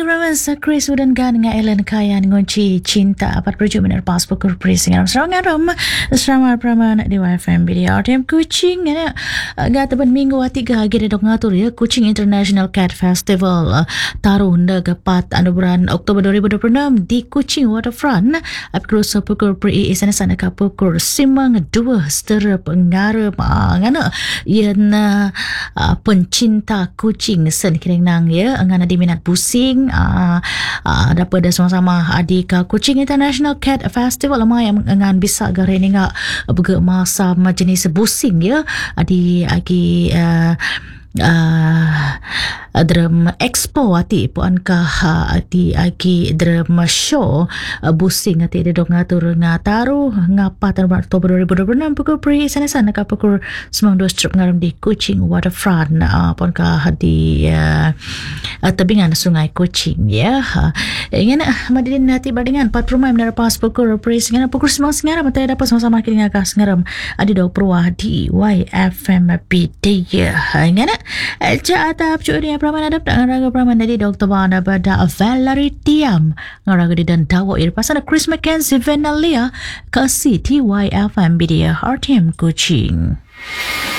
Ramas Chris Udan dengan Ellen Kayan ngunci cinta 47 minit lepas pukul prising serangan Selamat praman di YFM video Tim Kuching gata ban minggu 3 lagi dok ngatur ya Kuching International Cat Festival taruh ke 4 bulan Oktober 2026 di Kuching Waterfront pukul 10 pukul pri sana ka pukul simang 2 setera pengarap ngana yan pencinta kucing sen kiring nang ya ngana diminat pusing dapat dah sama-sama di Kuching International Cat Festival lama yang ngan bisa gare ni ngak bege masa jenis busing ya di agi drum expo ati puan ka ati agi drum show busing ati de dong ngatur ngataru ngapa tan Oktober 2026 pukul pri sana ka pukul 92 strip ngaram di Kuching Waterfront puan ka di tebingan sungai Kuching ya ingin madin nanti bandingan 40 menit lepas pukul pri ngana pukul 9 ngaram mata dapat sama-sama kini ngakas ngaram adi dok pruah di YFM BD ya ngana atap curi praman adap ngaraga praman dari Dr. Banda pada Valerie Tiam ngaraga di dan dawo ir pasal Chris Mackenzie Venalia ke CTYFM BD RTM Kuching.